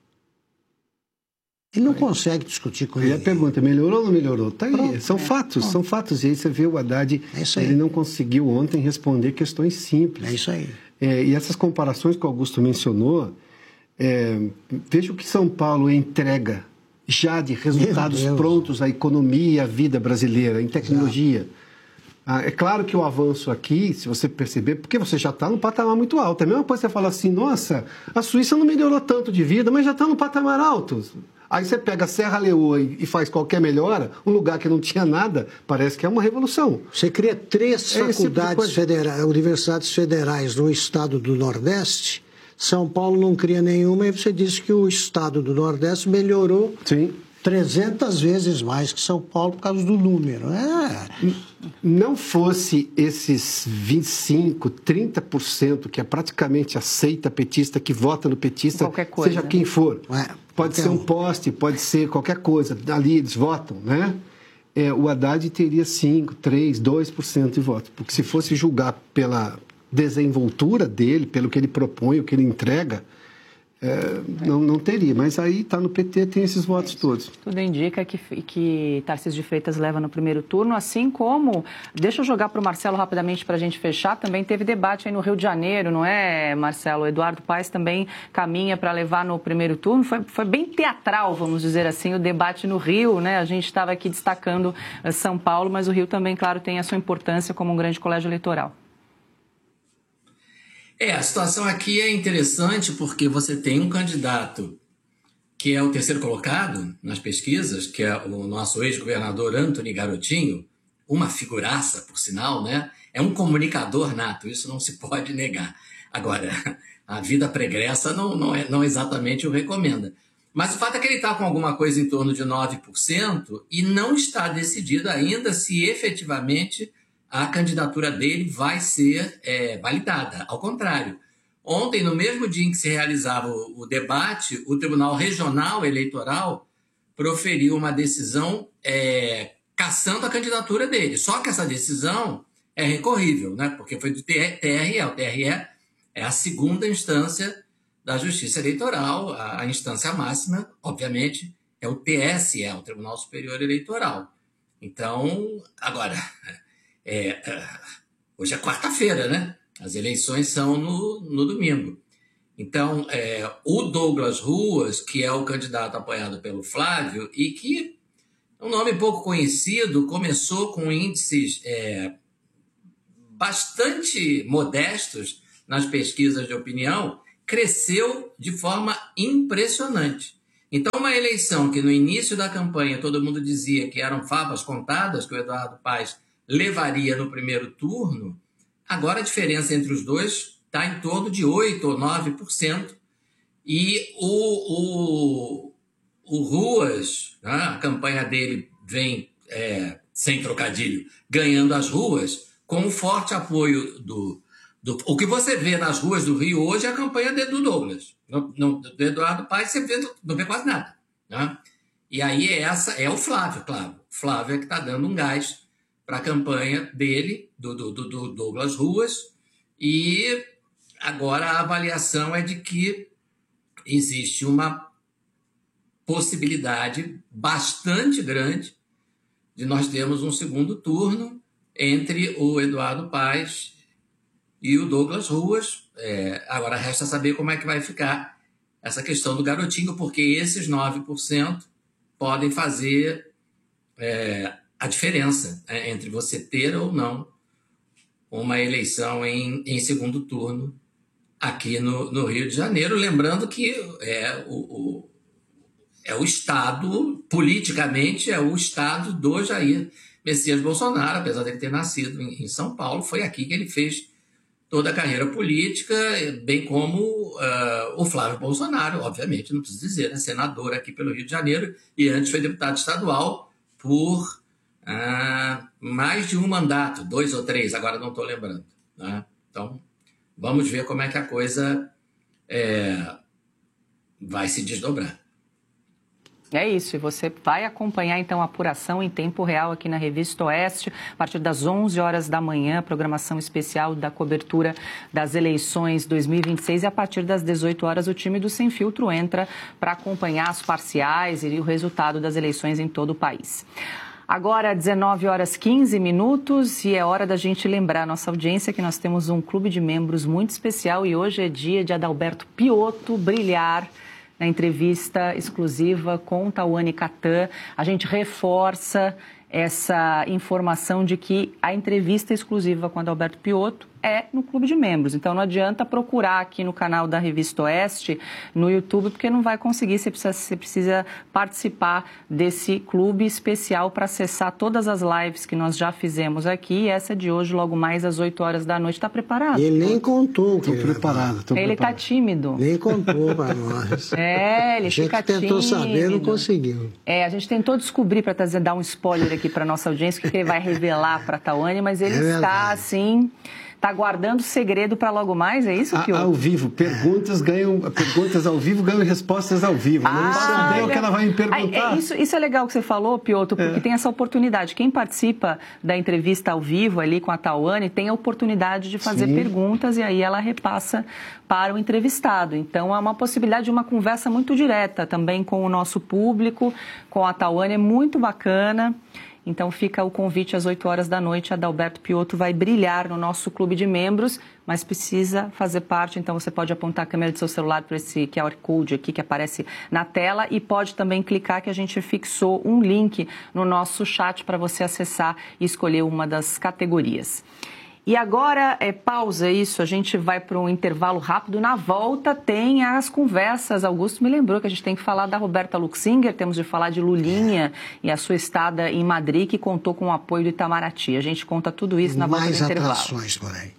Speaker 4: Ele não consegue discutir com ele.
Speaker 5: E a pergunta, melhorou ou não melhorou? Está aí. Pronto, são fatos. E aí você vê o Haddad, ele não conseguiu ontem responder questões simples.
Speaker 4: É isso aí.
Speaker 5: E essas comparações que o Augusto mencionou, veja o que São Paulo entrega já de resultados prontos à economia e à vida brasileira, em tecnologia. É claro que o avanço aqui, se você perceber, porque você já está num patamar muito alto. É a mesma coisa que você fala assim, nossa, a Suíça não melhorou tanto de vida, mas já está num patamar alto. Aí você pega a Serra Leoa e faz qualquer melhora, um lugar que não tinha nada, parece que é uma revolução.
Speaker 4: Você cria 3 faculdades federais, universidades federais no estado do Nordeste, São Paulo não cria nenhuma, e você diz que o estado do Nordeste melhorou 300 vezes mais que São Paulo por causa do número.
Speaker 5: Não fosse esses 25%, 30% que é praticamente aceita petista, que vota no petista, seja quem for. Pode ser um poste, pode ser qualquer coisa. Ali eles votam, né? O Haddad teria 5%, 3%, 2% de voto. Porque se fosse julgar pela desenvoltura dele, pelo que ele propõe, o que ele entrega, não teria. Mas aí está no PT, tem esses votos todos.
Speaker 1: Tudo indica que Tarcísio de Freitas leva no primeiro turno, assim como... Deixa eu jogar para o Marcelo rapidamente para a gente fechar. Também teve debate aí no Rio de Janeiro, não é, Marcelo? O Eduardo Paes também caminha para levar no primeiro turno. Foi bem teatral, vamos dizer assim, o debate no Rio, né? A gente estava aqui destacando São Paulo, mas o Rio também, claro, tem a sua importância como um grande colégio eleitoral.
Speaker 3: A situação aqui é interessante porque você tem um candidato que é o terceiro colocado nas pesquisas, que é o nosso ex-governador Antony Garotinho, uma figuraça, por sinal, né? É um comunicador nato, isso não se pode negar. Agora, a vida pregressa não exatamente o recomenda. Mas o fato é que ele está com alguma coisa em torno de 9% e não está decidido ainda se efetivamente a candidatura dele vai ser validada. Ao contrário, ontem, no mesmo dia em que se realizava o debate, o Tribunal Regional Eleitoral proferiu uma decisão cassando a candidatura dele. Só que essa decisão é recorrível, né? Porque foi do TRE. O TRE é a segunda instância da Justiça Eleitoral. A instância máxima, obviamente, é o TSE, o Tribunal Superior Eleitoral. Então, agora, hoje é quarta-feira, né? As eleições são no domingo. Então, o Douglas Ruas, que é o candidato apoiado pelo Flávio, e que é um nome pouco conhecido, começou com índices bastante modestos nas pesquisas de opinião, cresceu de forma impressionante. Então, uma eleição que no início da campanha todo mundo dizia que eram favas contadas, que o Eduardo Paes levaria no primeiro turno, agora a diferença entre os dois está em torno de 8% ou 9%. E o Ruas, né, a campanha dele vem, sem trocadilho, ganhando as ruas, com um forte apoio do... O que você vê nas ruas do Rio hoje é a campanha do Douglas. Do Eduardo Paes você não vê quase nada. Né? E aí é o Flávio, claro. O Flávio é que está dando um gás para a campanha dele, do Douglas Ruas, e agora a avaliação é de que existe uma possibilidade bastante grande de nós termos um segundo turno entre o Eduardo Paes e o Douglas Ruas. Agora resta saber como é que vai ficar essa questão do garotinho, porque esses 9% podem fazer a diferença entre você ter ou não uma eleição em segundo turno aqui no Rio de Janeiro. Lembrando que o Estado, politicamente, é o Estado do Jair Messias Bolsonaro, apesar dele ter nascido em São Paulo, foi aqui que ele fez toda a carreira política, bem como o Flávio Bolsonaro, obviamente, não preciso dizer, né? Senador aqui pelo Rio de Janeiro, e antes foi deputado estadual por mais de um mandato, 2 ou 3, agora não estou lembrando. Né? Então, vamos ver como é que a coisa vai se desdobrar.
Speaker 1: É isso, e você vai acompanhar então a apuração em tempo real aqui na Revista Oeste, a partir das 11 horas da manhã, programação especial da cobertura das eleições 2026, e a partir das 18 horas o time do Sem Filtro entra para acompanhar as parciais e o resultado das eleições em todo o país. Agora, 19 horas 15 minutos, e é hora da gente lembrar a nossa audiência que nós temos um clube de membros muito especial, e hoje é dia de Adalberto Piotto brilhar na entrevista exclusiva com Tawane Catan. A gente reforça essa informação de que a entrevista exclusiva com Adalberto Piotto é no Clube de Membros. Então, não adianta procurar aqui no canal da Revista Oeste, no YouTube, porque não vai conseguir. Você precisa participar desse clube especial para acessar todas as lives que nós já fizemos aqui. E essa de hoje, logo mais às 8 horas da noite. Está preparado?
Speaker 4: Ele nem contou.
Speaker 5: Estou preparado.
Speaker 1: Ele está tímido.
Speaker 4: Nem contou para nós.
Speaker 1: Ele fica tímido.
Speaker 4: A gente tentou saber, não conseguiu.
Speaker 1: A gente tentou descobrir, para dar um spoiler aqui para nossa audiência, o que ele vai revelar para a Tawane, mas ele está assim... Está guardando segredo para logo mais, é isso, Piotto?
Speaker 5: Ao vivo, perguntas ao vivo ganham respostas ao vivo. Não sabe o que ela vai me perguntar.
Speaker 1: Isso é legal que você falou, Piotto, porque tem essa oportunidade. Quem participa da entrevista ao vivo ali com a Tawane tem a oportunidade de fazer perguntas e aí ela repassa para o entrevistado. Então, é uma possibilidade de uma conversa muito direta também com o nosso público, com a Tawane, é muito bacana. Então fica o convite às 8 horas da noite. Adalberto Piotto vai brilhar no nosso clube de membros, mas precisa fazer parte. Então você pode apontar a câmera do seu celular para esse QR Code aqui que aparece na tela e pode também clicar que a gente fixou um link no nosso chat para você acessar e escolher uma das categorias. E agora, pausa isso, a gente vai para um intervalo rápido. Na volta tem as conversas. Augusto me lembrou que a gente tem que falar da Roberta Luxinger, temos de falar de Lulinha e a sua estada em Madrid, que contou com o apoio do Itamaraty. A gente conta tudo isso na volta do intervalo.
Speaker 4: Mais atrações por aí.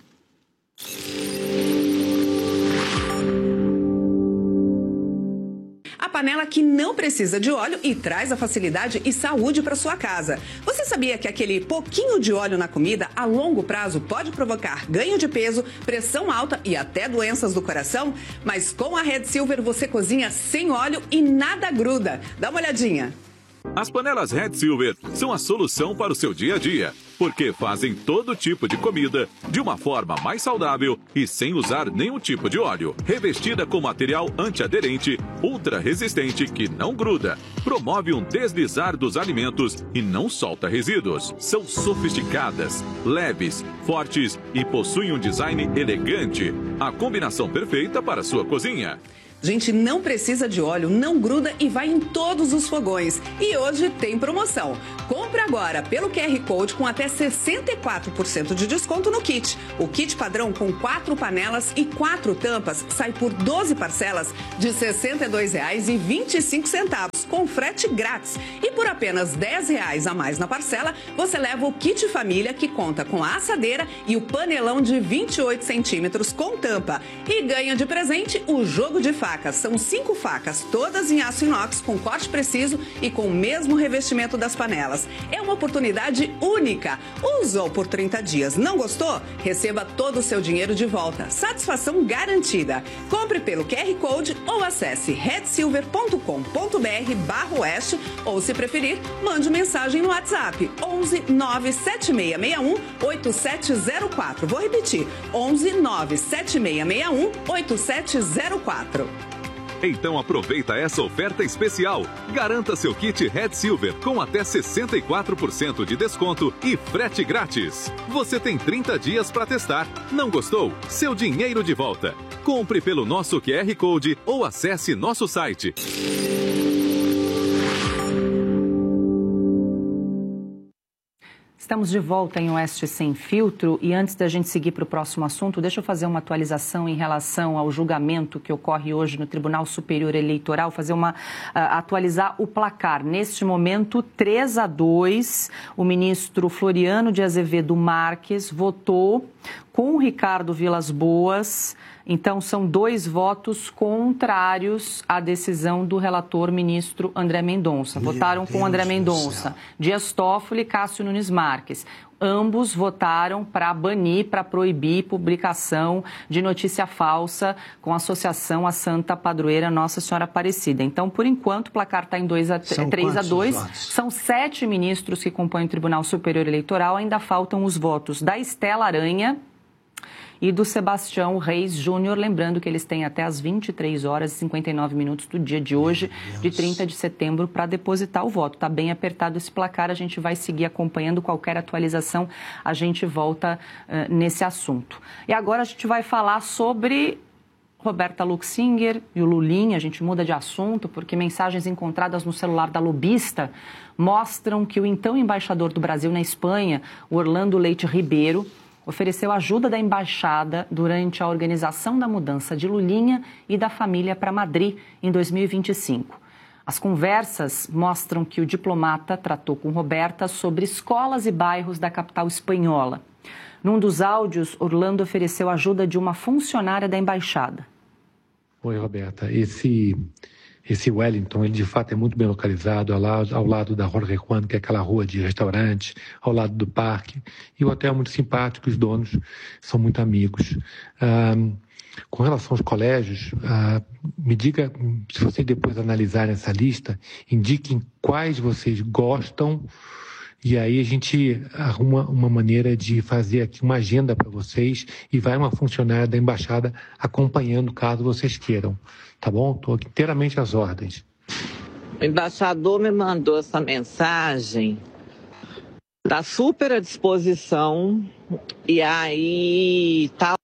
Speaker 10: A panela que não precisa de óleo e traz a facilidade e saúde para sua casa. Você sabia que aquele pouquinho de óleo na comida, a longo prazo, pode provocar ganho de peso, pressão alta e até doenças do coração? Mas com a Red Silver você cozinha sem óleo e nada gruda. Dá uma olhadinha.
Speaker 16: As panelas Red Silver são a solução para o seu dia a dia. porque fazem todo tipo de comida de uma forma mais saudável e sem usar nenhum tipo de óleo. Revestida com material antiaderente, ultra resistente que não gruda, promove um deslizar dos alimentos e não solta resíduos. São sofisticadas, leves, fortes e possuem um design elegante. A combinação perfeita para a sua cozinha.
Speaker 17: Gente, não precisa de óleo, não gruda e vai em todos os fogões. E hoje tem promoção. Compre agora pelo QR Code com até 64% de desconto no kit. O kit padrão com 4 panelas e 4 tampas sai por 12 parcelas de R$ 62,25, com frete grátis. E por apenas R$ 10 a mais na parcela, você leva o kit família, que conta com a assadeira e o panelão de 28 centímetros com tampa. E ganha de presente o jogo de facas. São 5 facas, todas em aço inox, com corte preciso e com o mesmo revestimento das panelas. É uma oportunidade única. Usou por 30 dias, não gostou? Receba todo o seu dinheiro de volta. Satisfação garantida. Compre pelo QR Code ou acesse redsilver.com.br/oeste ou, se preferir, mande mensagem no WhatsApp 11 97661 8704. Vou repetir, 11 97661 8704.
Speaker 16: Então aproveita essa oferta especial. Garanta seu kit Red Silver com até 64% de desconto e frete grátis. Você tem 30 dias para testar. Não gostou? Seu dinheiro de volta. Compre pelo nosso QR Code ou acesse nosso site.
Speaker 1: Estamos de volta em Oeste Sem Filtro e antes da gente seguir para o próximo assunto, deixa eu fazer uma atualização em relação ao julgamento que ocorre hoje no Tribunal Superior Eleitoral, atualizar o placar. Neste momento, 3-2, o ministro Floriano de Azevedo Marques votou com o Ricardo Vilas Boas. Então, são 2 votos contrários à decisão do relator ministro André Mendonça. Votaram com André Mendonça, Dias Toffoli e Cássio Nunes Marques. Ambos votaram para banir, para proibir publicação de notícia falsa com associação à Santa Padroeira Nossa Senhora Aparecida. Então, por enquanto, o placar está em 3-2. São 7 ministros que compõem o Tribunal Superior Eleitoral. Ainda faltam os votos da Estela Aranha e do Sebastião Reis Júnior, lembrando que eles têm até as 23h59 do dia de hoje, de 30 de setembro, para depositar o voto. Está bem apertado esse placar, a gente vai seguir acompanhando qualquer atualização, a gente volta nesse assunto. E agora a gente vai falar sobre Roberta Luxinger e o Lulinha. A gente muda de assunto porque mensagens encontradas no celular da lobista mostram que o então embaixador do Brasil na Espanha, Orlando Leite Ribeiro, ofereceu ajuda da embaixada durante a organização da mudança de Lulinha e da família para Madrid em 2025. As conversas mostram que o diplomata tratou com Roberta sobre escolas e bairros da capital espanhola. Num dos áudios, Orlando ofereceu ajuda de uma funcionária da embaixada.
Speaker 18: Oi, Roberta. Esse Wellington, ele de fato é muito bem localizado, ao lado da Jorge Juan, que é aquela rua de restaurantes, ao lado do parque. E o hotel é muito simpático, os donos são muito amigos. Com relação aos colégios, me diga, se vocês depois analisarem essa lista, indiquem quais vocês gostam, e aí a gente arruma uma maneira de fazer aqui uma agenda para vocês e vai uma funcionária da embaixada acompanhando caso vocês queiram. Tá bom? Estou aqui inteiramente às ordens.
Speaker 19: O embaixador me mandou essa mensagem, está super à disposição, e aí tá.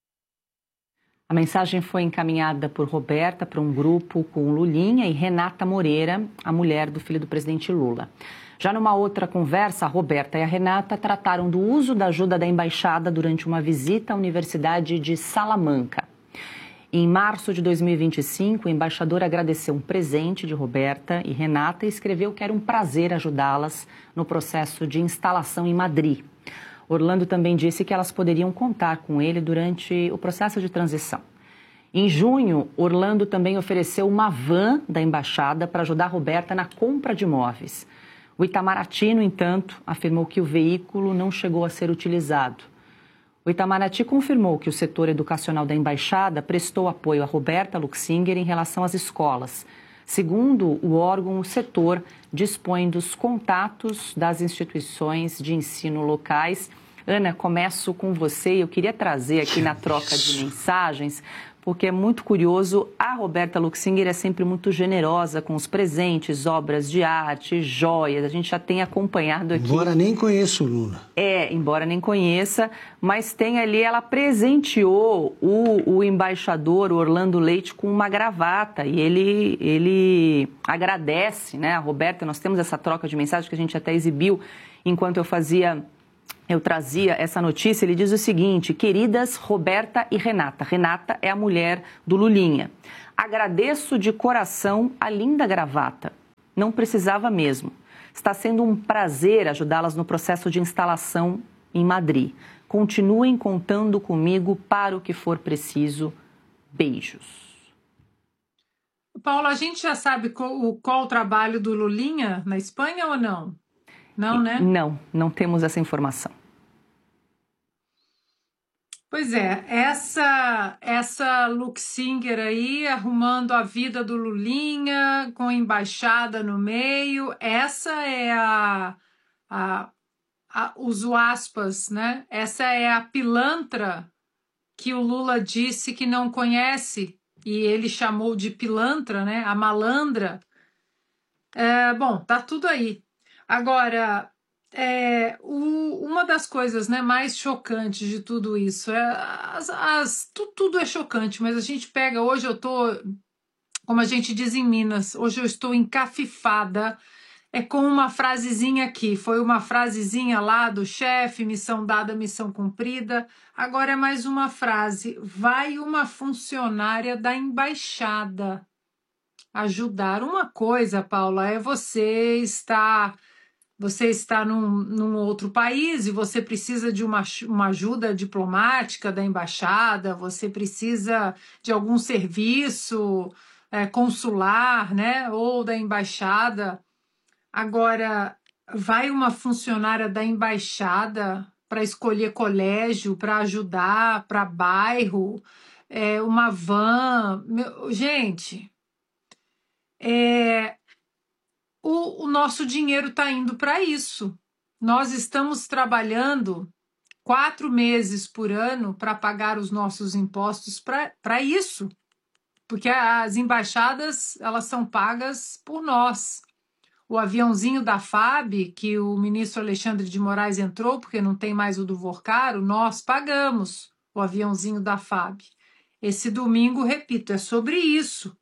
Speaker 1: A mensagem foi encaminhada por Roberta para um grupo com Lulinha e Renata Moreira, a mulher do filho do presidente Lula. Já numa outra conversa, a Roberta e a Renata trataram do uso da ajuda da embaixada durante uma visita à Universidade de Salamanca. Em março de 2025, o embaixador agradeceu um presente de Roberta e Renata e escreveu que era um prazer ajudá-las no processo de instalação em Madrid. Orlando também disse que elas poderiam contar com ele durante o processo de transição. Em junho, Orlando também ofereceu uma van da embaixada para ajudar Roberta na compra de imóveis. O Itamaraty, no entanto, afirmou que o veículo não chegou a ser utilizado. O Itamaraty confirmou que o setor educacional da embaixada prestou apoio a Roberta Luxinger em relação às escolas. Segundo o órgão, o setor dispõe dos contatos das instituições de ensino locais. Ana, começo com você. Eu queria trazer aqui na troca de mensagens, porque é muito curioso, a Roberta Luxinger é sempre muito generosa com os presentes, obras de arte, joias, a gente já tem acompanhado aqui.
Speaker 4: Embora nem conheça o Lula.
Speaker 1: Embora nem conheça, mas tem ali, ela presenteou o embaixador Orlando Leite com uma gravata e ele agradece, né, a Roberta. Nós temos essa troca de mensagens que a gente até exibiu enquanto eu trazia essa notícia. Ele diz o seguinte: queridas Roberta e Renata. Renata é a mulher do Lulinha. Agradeço de coração a linda gravata. Não precisava mesmo. Está sendo um prazer ajudá-las no processo de instalação em Madrid. Continuem contando comigo para o que for preciso. Beijos.
Speaker 2: Paulo, a gente já sabe qual o trabalho do Lulinha na Espanha ou não? Não, né?
Speaker 1: Não temos essa informação.
Speaker 2: Pois é, essa Luxinger aí arrumando a vida do Lulinha, com a embaixada no meio, essa é uso aspas, né? Essa é a pilantra que o Lula disse que não conhece, e ele chamou de pilantra, né? A malandra. Bom, tá tudo aí. Agora, uma das coisas, né, mais chocantes de tudo isso tudo é chocante, mas a gente pega, hoje eu tô, como a gente diz em Minas, hoje eu estou encafifada, com uma frasezinha aqui, foi uma frasezinha lá do chefe, missão dada, missão cumprida, agora é mais uma frase, vai uma funcionária da embaixada ajudar. Uma coisa, Paula, é você está num outro país e você precisa de uma ajuda diplomática da embaixada, você precisa de algum serviço consular, né, ou da embaixada. Agora, vai uma funcionária da embaixada para escolher colégio, para ajudar, para bairro, uma van. Gente, o nosso dinheiro está indo para isso. Nós estamos trabalhando 4 meses por ano para pagar os nossos impostos para isso, porque as embaixadas elas são pagas por nós. O aviãozinho da FAB, que o ministro Alexandre de Moraes entrou, porque não tem mais o do Vorcaro, nós pagamos o aviãozinho da FAB. Esse domingo, repito, é sobre isso.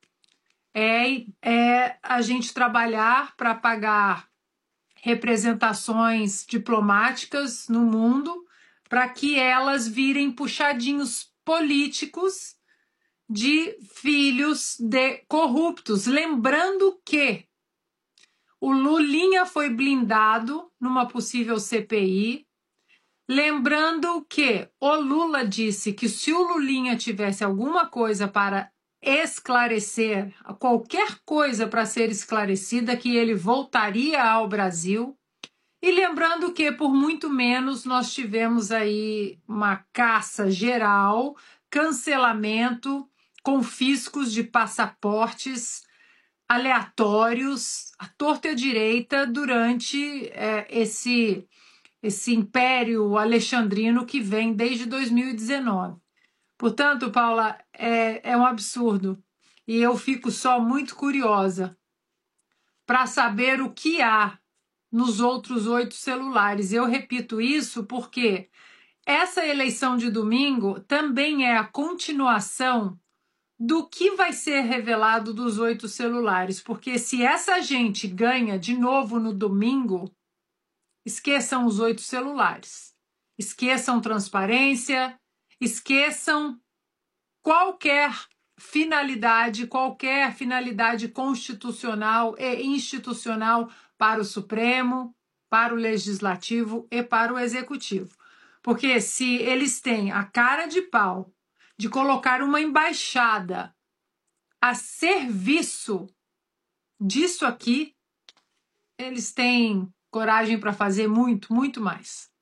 Speaker 2: A gente trabalhar para pagar representações diplomáticas no mundo para que elas virem puxadinhos políticos de filhos de corruptos. Lembrando que o Lulinha foi blindado numa possível CPI. Lembrando que o Lula disse que se o Lulinha tivesse alguma coisa para esclarecer, qualquer coisa para ser esclarecida, que ele voltaria ao Brasil. E lembrando que por muito menos nós tivemos aí uma caça geral, cancelamento, confiscos de passaportes aleatórios, à torta e à direita, durante esse império alexandrino que vem desde 2019. Portanto, Paula, é um absurdo. E eu fico só muito curiosa para saber o que há nos outros 8 celulares. Eu repito isso porque essa eleição de domingo também é a continuação do que vai ser revelado dos 8 celulares. Porque se essa gente ganha de novo no domingo, esqueçam os 8 celulares. Esqueçam transparência, esqueçam qualquer finalidade constitucional e institucional para o Supremo, para o Legislativo e para o Executivo. Porque se eles têm a cara de pau de colocar uma embaixada a serviço disso aqui, eles têm coragem para fazer muito, muito mais.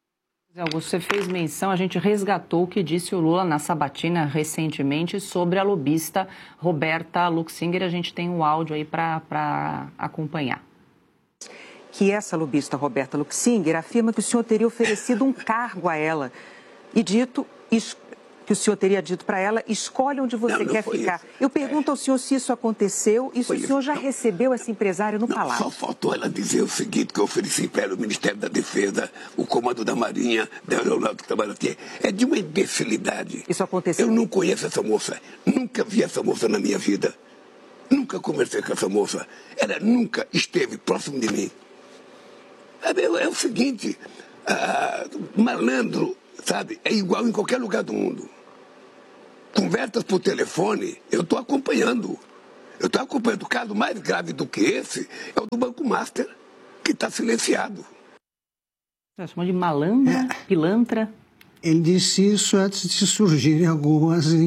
Speaker 1: Augusto, você fez menção, a gente resgatou o que disse o Lula na sabatina recentemente sobre a lobista Roberta Luxinger. A gente tem um áudio aí para acompanhar.
Speaker 20: Que essa lobista Roberta Luxinger afirma que o senhor teria oferecido um cargo a ela e que o senhor teria dito para ela, escolhe onde você quer ficar. Isso. Eu pergunto ao senhor se isso aconteceu e se o senhor já recebeu essa empresária no Palácio.
Speaker 21: Só faltou ela dizer o seguinte, que eu ofereci para ela o Ministério da Defesa, o Comando da Marinha, da Aeronáutica, Itamaraty. É de uma imbecilidade.
Speaker 20: Isso aconteceu?
Speaker 21: Eu não conheço essa moça, nunca vi essa moça na minha vida. Nunca conversei com essa moça. Ela nunca esteve próximo de mim. É o seguinte, malandro, sabe, é igual em qualquer lugar do mundo. Conversas por telefone, eu estou acompanhando. O caso mais grave do que esse é o do Banco Master, que está silenciado.
Speaker 1: Você chama de malandra, pilantra?
Speaker 4: Ele disse isso antes de surgirem algumas